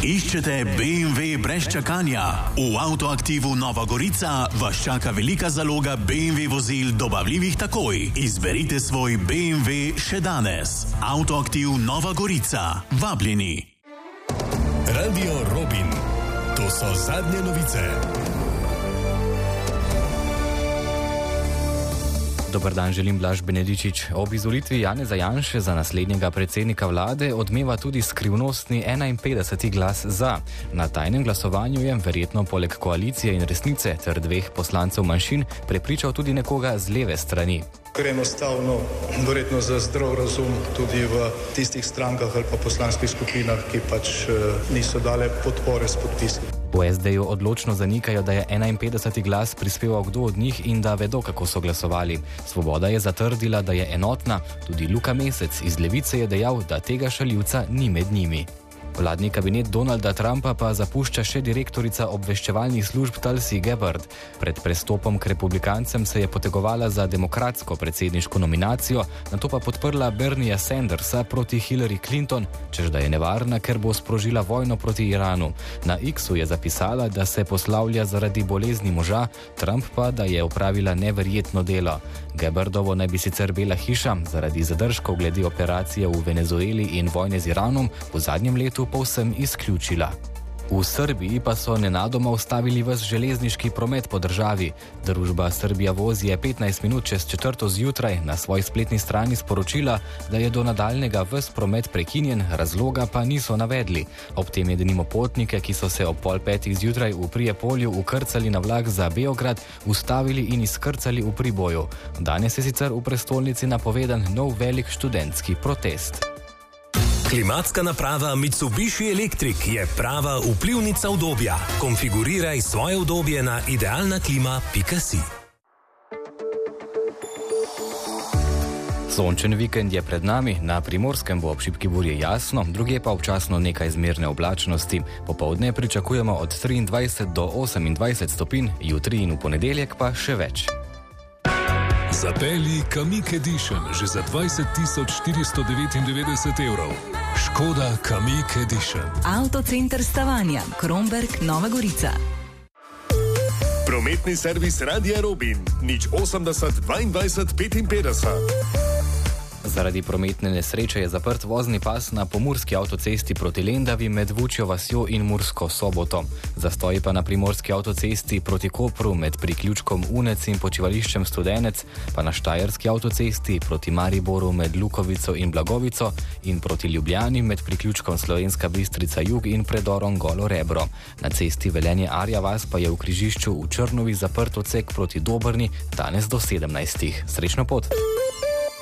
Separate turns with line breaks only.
Iščete BMW brez čakanja? V Avtoaktivu Nova Gorica vas čaka velika zaloga BMW vozil dobavljivih takoj. Izberite svoj BMW še danes. Avtoaktiv Nova Gorica. Vabljeni.
Radio Robin. To so zadnje novice.
Dober dan, želim Blaž Benedičič. Ob izvolitvi Janeza Janše za naslednjega predsednika vlade odmeva tudi skrivnostni 51. glas za. Na tajnem glasovanju je verjetno poleg koalicije in Resnice ter 2 poslancev manjšin prepričal tudi nekoga z leve strani.
Ker enostavno, verjetno za zdrav razum tudi v tistih strankah ali pa poslanskih skupinah, ki pač niso dale podpore s podpisi.
V SD-ju odločno zanikajo, da je 51. glas prispeval kdo od njih in da vedo, kako so glasovali. Svoboda je zatrdila, da je enotna, tudi Luka Mesec iz Levice je dejal, da tega šaljivca ni med njimi. Vladni kabinet Donalda Trumpa pa zapušča še direktorica obveščevalnih služb Tulsi Gabbard. Pred prestopom k republikancem se je potegovala za demokratsko predsedniško nominacijo, nato pa podprla Bernieja Sandersa proti Hillary Clinton, čež da je nevarna, ker bo sprožila vojno proti Iranu. Na X-u je zapisala, da se poslavlja zaradi bolezni moža, Trump pa, da je opravila neverjetno delo. Gabbardovo naj bi sicer Bela hiša zaradi zadržkov glede operacije v Venezueli in vojne z Iranom v zadnjem letu povsem izključila. V Srbiji pa so nenadoma ustavili ves železniški promet po državi. Družba Srbija voz je 15 minut čez 4. zjutraj na svoji spletni strani sporočila, da je do nadaljnega ves promet prekinjen, razloga pa niso navedli. Ob tem je denimo potnike, ki so se ob 4:30 zjutraj v Prijepolju ukrcali na vlak za Beograd, ustavili in izkrcali v Priboju. Danes je sicer v prestolnici napovedan nov velik študentski protest.
Klimatska naprava Mitsubishi Electric je prava vplivnica udobja. Konfiguriraj svoje udobje na idealnaklima.si.
Sončen vikend je pred nami, na Primorskem bo ob šibki burji jasno, drugje pa občasno nekaj zmerne oblačnosti. Popoldne pričakujemo od 23 do 28 stopinj, jutri in v ponedeljek pa še več.
Zapelji Kamiq Edition že za 20.499 evrov. Škoda Kamiq Edition.
Avtocenter Stavanja, Kromberk, Nova Gorica.
Prometni servis Radia Robin, 080 22 55.
Zaradi prometne nesreče je zaprt vozni pas na pomurski avtocesti proti Lendavi med Vučjo vasjo in Mursko Soboto. Zastoji pa na primorski avtocesti proti Kopru med priključkom Unec in počivališčem Studenec, pa na štajerski avtocesti proti Mariboru med Lukovico in Blagovico in proti Ljubljani med priključkom Slovenska Bistrica Jug in predorom Golo Rebro. Na cesti Velenje Arja vas pa je v križišču v Črnovi zaprt odsek proti Dobrni danes do 17. Srečno pot!